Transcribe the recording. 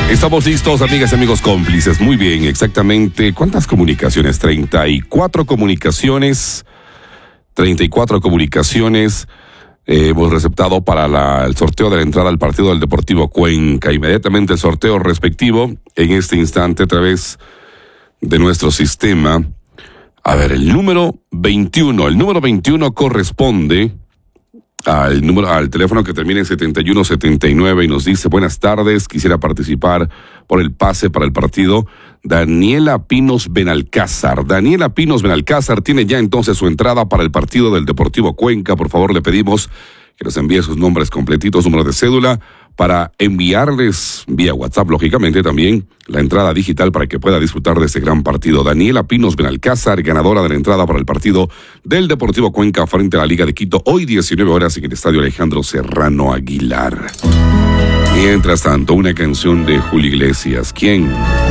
Estamos listos, amigas y amigos cómplices. Muy bien, exactamente. ¿Cuántas comunicaciones? 34 comunicaciones. 34 comunicaciones. Hemos receptado para el sorteo de la entrada al partido del Deportivo Cuenca. Inmediatamente el sorteo respectivo, en este instante, a través de nuestro sistema. A ver, el número 21. El número 21 corresponde al teléfono que termina en 7179 y nos dice: buenas tardes, quisiera participar por el pase para el partido. Daniela Pinos Benalcázar. Daniela Pinos Benalcázar tiene ya entonces su entrada para el partido del Deportivo Cuenca. Por favor, le pedimos que nos envíe sus nombres completitos, número de cédula, para enviarles vía WhatsApp, lógicamente, también la entrada digital para que pueda disfrutar de este gran partido. Daniela Pinos Benalcázar, ganadora de la entrada para el partido del Deportivo Cuenca frente a la Liga de Quito, hoy 19 horas en el Estadio Alejandro Serrano Aguilar. Mientras tanto, una canción de Julio Iglesias. ¿Quién?